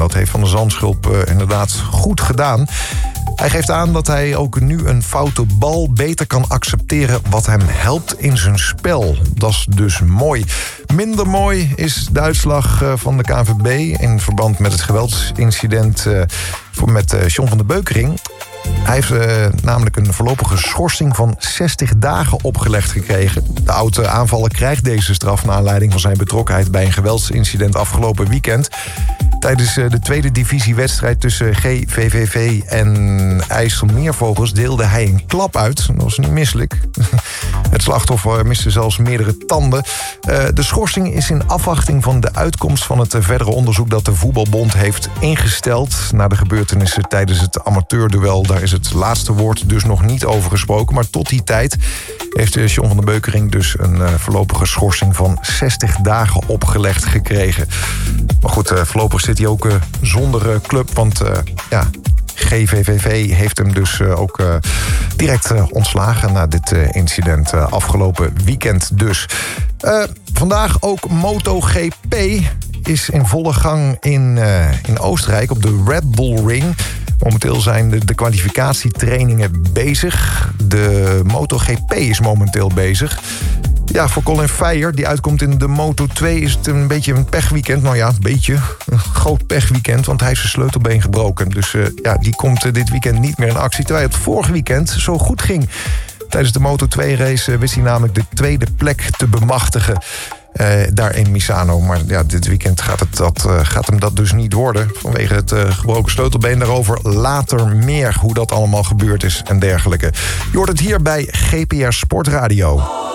dat heeft Van der Zandschulp inderdaad goed gedaan. Hij geeft aan dat hij ook nu een foute bal beter kan accepteren wat hem helpt in zijn spel. Dat is dus mooi. Minder mooi is de uitslag van de KNVB in verband met het geweldsincident met John van der Beukering. Hij heeft namelijk een voorlopige schorsing van 60 dagen opgelegd gekregen. De oude aanvaller krijgt deze straf naar aanleiding van zijn betrokkenheid bij een geweldsincident afgelopen weekend. Tijdens de tweede divisiewedstrijd tussen GVVV en IJsselmeervogels deelde hij een klap uit. Dat was niet misselijk. Het slachtoffer miste zelfs meerdere tanden. De schorsing is in afwachting van de uitkomst van het verdere onderzoek dat de Voetbalbond heeft ingesteld naar de gebeurtenissen tijdens het amateurduel. Daar is het laatste woord dus nog niet over gesproken. Maar tot die tijd heeft John van der Beukering dus een voorlopige schorsing van 60 dagen opgelegd gekregen. Maar goed, voorlopig zit hij ook zonder club, want GVVV heeft hem dus ook direct ontslagen na dit incident afgelopen weekend dus. Vandaag ook MotoGP is in volle gang in Oostenrijk op de Red Bull Ring. Momenteel zijn de kwalificatietrainingen bezig. De MotoGP is momenteel bezig. Ja, voor Colin Feijer, die uitkomt in de Moto2, is het een beetje een pechweekend. Nou ja, een groot pechweekend, want hij heeft zijn sleutelbeen gebroken. Dus die komt dit weekend niet meer in actie. Terwijl het vorig weekend zo goed ging. Tijdens de Moto2-race wist hij namelijk de tweede plek te bemachtigen. Daar in Misano. Maar ja, dit weekend gaat hem dat dus niet worden. Vanwege het gebroken sleutelbeen. Daarover later meer hoe dat allemaal gebeurd is en dergelijke. Je hoort het hier bij GPR Sportradio.